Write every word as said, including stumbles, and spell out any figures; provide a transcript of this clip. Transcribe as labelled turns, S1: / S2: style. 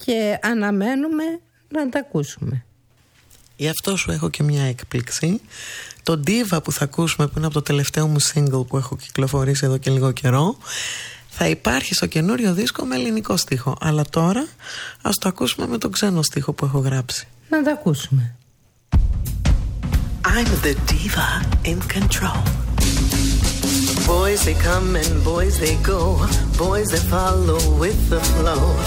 S1: και αναμένουμε να τα ακούσουμε.
S2: Γι' αυτό σου έχω και μια έκπληξη. Το Diva που θα ακούσουμε, που είναι από το τελευταίο μου single που έχω κυκλοφορήσει εδώ και λίγο καιρό, θα υπάρχει στο καινούριο δίσκο με ελληνικό στίχο. Αλλά τώρα ας το ακούσουμε με τον ξένο στίχο που έχω γράψει.
S1: Να τα ακούσουμε.
S2: I'm the diva in control. Boys they come and boys they go. Boys that follow with the flow.